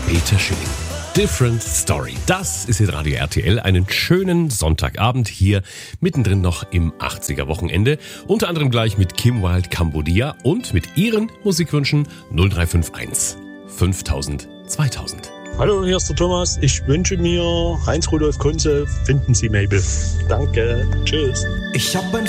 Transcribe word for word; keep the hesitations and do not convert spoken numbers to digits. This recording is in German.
Peter Schilling. Different Story. Das ist jetzt Radio R T L. Einen schönen Sonntagabend hier mittendrin noch im achtziger-Wochenende. Unter anderem gleich mit Kim Wilde Cambodia und mit Ihren Musikwünschen null drei fünf eins fünftausend zweitausend. Hallo, hier ist der Thomas. Ich wünsche mir Heinz Rudolf Kunze, Finden Sie Mabel. Danke. Tschüss. Ich hab ein